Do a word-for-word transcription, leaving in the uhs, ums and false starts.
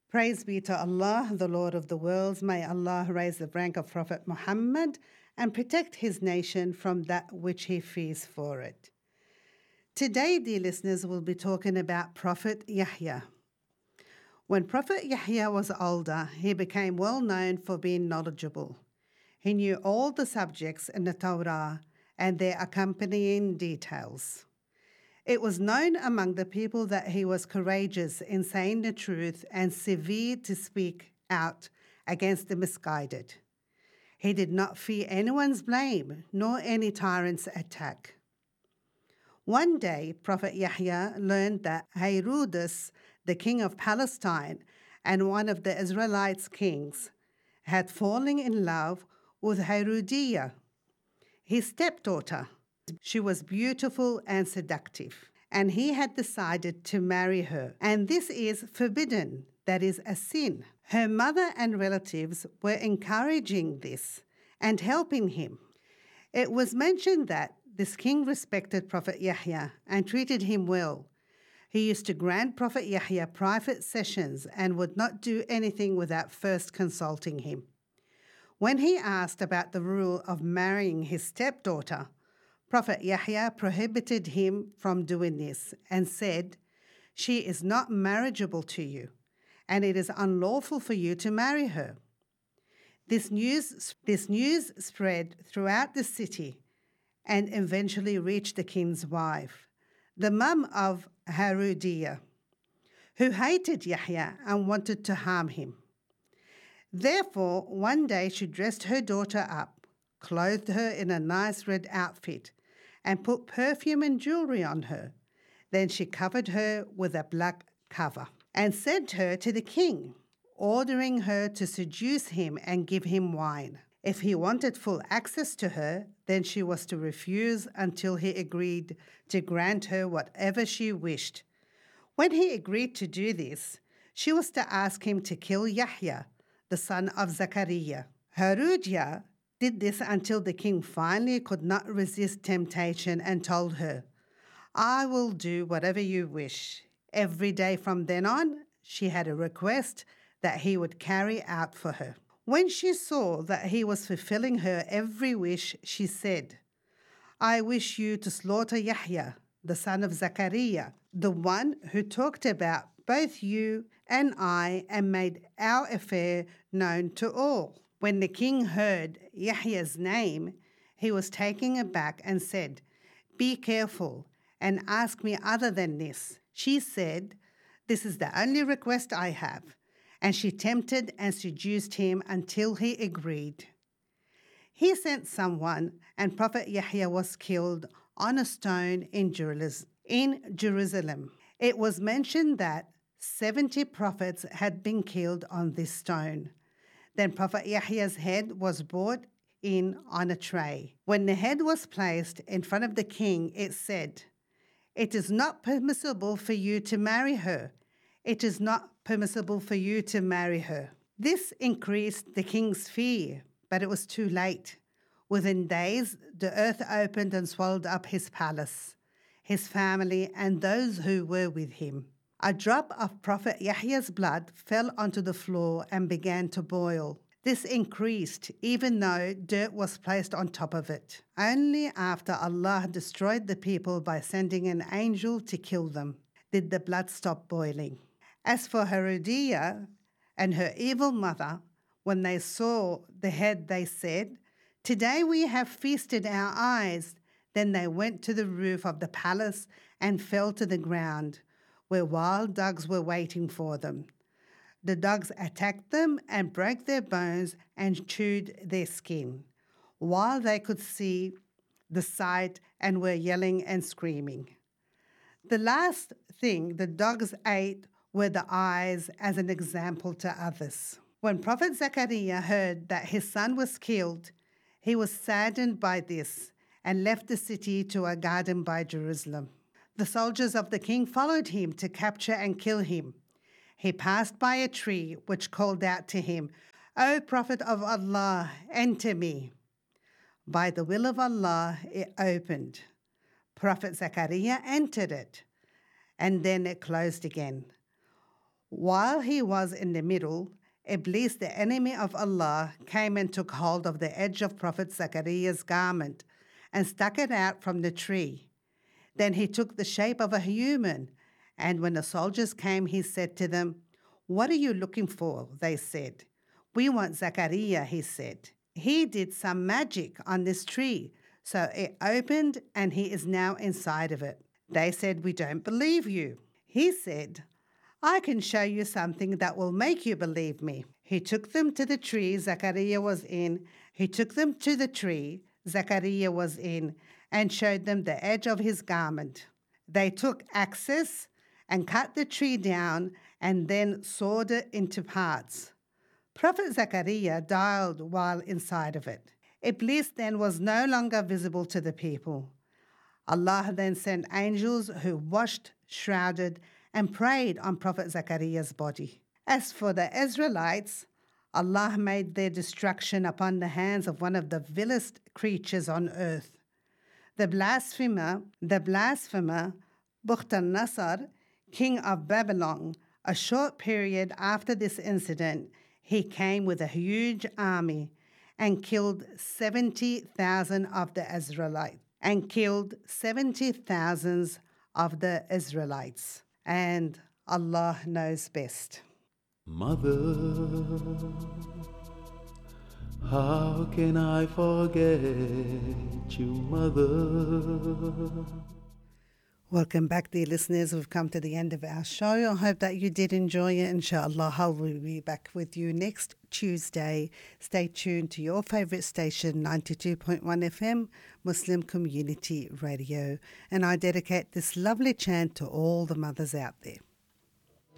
Praise be to Allah, the Lord of the worlds. May Allah raise the rank of Prophet Muhammad and protect his nation from that which he fears for it. Today, dear listeners, we'll be talking about Prophet Yahya. When Prophet Yahya was older, he became well known for being knowledgeable. He knew all the subjects in the Torah and their accompanying details. It was known among the people that he was courageous in saying the truth and severe to speak out against the misguided. He did not fear anyone's blame nor any tyrant's attack. One day, Prophet Yahya learned that Herodes, the king of Palestine and one of the Israelites' kings, had fallen in love with Herodias, his stepdaughter. She was beautiful and seductive, and he had decided to marry her. And this is forbidden, that is a sin. Her mother and relatives were encouraging this and helping him. It was mentioned that this king respected Prophet Yahya and treated him well. He used to grant Prophet Yahya private sessions and would not do anything without first consulting him. When he asked about the rule of marrying his stepdaughter, Prophet Yahya prohibited him from doing this and said, "She is not marriageable to you, and it is unlawful for you to marry her." This news, this news spread throughout the city and eventually reached the king's wife, the mum of Herodias, who hated Yahya and wanted to harm him. Therefore, one day she dressed her daughter up, clothed her in a nice red outfit, and put perfume and jewelry on her. Then she covered her with a black cover and sent her to the king, ordering her to seduce him and give him wine. If he wanted full access to her, then she was to refuse until he agreed to grant her whatever she wished. When he agreed to do this, she was to ask him to kill Yahya, the son of Zachariah. Herodias did this until the king finally could not resist temptation and told her, "I will do whatever you wish." Every day from then on, she had a request that he would carry out for her. When she saw that he was fulfilling her every wish, she said, "I wish you to slaughter Yahya, the son of Zachariah, the one who talked about both you and I and made our affair known to all." When the king heard Yahya's name, he was taken aback and said, "Be careful and ask me other than this." She said, "This is the only request I have." And she tempted and seduced him until he agreed. He sent someone, and Prophet Yahya was killed on a stone in Jerusalem. It was mentioned that seventy prophets had been killed on this stone. Then Prophet Yahya's head was brought in on a tray. When the head was placed in front of the king, it said, "It is not permissible for you to marry her. It is not permissible for you to marry her." This increased the king's fear, but it was too late. Within days, the earth opened and swallowed up his palace, his family, and those who were with him. A drop of Prophet Yahya's blood fell onto the floor and began to boil. This increased, even though dirt was placed on top of it. Only after Allah destroyed the people by sending an angel to kill them did the blood stop boiling. As for Herodias and her evil mother, when they saw the head, they said, "Today we have feasted our eyes." Then they went to the roof of the palace and fell to the ground, where wild dogs were waiting for them. The dogs attacked them and broke their bones and chewed their skin, while they could see the sight and were yelling and screaming. The last thing the dogs ate were the eyes as an example to others. When Prophet Zachariah heard that his son was killed, he was saddened by this and left the city to a garden by Jerusalem. The soldiers of the king followed him to capture and kill him. He passed by a tree which called out to him, "O Prophet of Allah, enter me." By the will of Allah, it opened. Prophet Zachariah entered it, and then it closed again. While he was in the middle, Iblis, the enemy of Allah, came and took hold of the edge of Prophet Zachariah's garment and stuck it out from the tree. Then he took the shape of a human, and when the soldiers came, he said to them, "What are you looking for?" They said. "We want Zachariah," he said. "He did some magic on this tree, so it opened and he is now inside of it." They said, "We don't believe you." He said, "I can show you something that will make you believe me." He took them to the tree Zachariah was in. He took them to the tree Zachariah was in and showed them the edge of his garment. They took axes and cut the tree down and then sawed it into parts. Prophet Zachariah died while inside of it. Iblis then was no longer visible to the people. Allah then sent angels who washed, shrouded, and prayed on Prophet Zachariah's body. As for the Israelites, Allah made their destruction upon the hands of one of the vilest creatures on earth. The blasphemer, the blasphemer, Bukhtar-Nasser, king of Babylon, a short period after this incident, he came with a huge army and killed seventy thousand of the Israelites, and killed seventy thousand of the Israelites. And Allah knows best. Mother, how can I forget you, Mother? Welcome back, dear listeners. We've come to the end of our show. I hope that you did enjoy it. Inshallah, I will be back with you next Tuesday. Stay tuned to your favourite station, ninety-two point one F M, Muslim Community Radio. And I dedicate this lovely chant to all the mothers out there.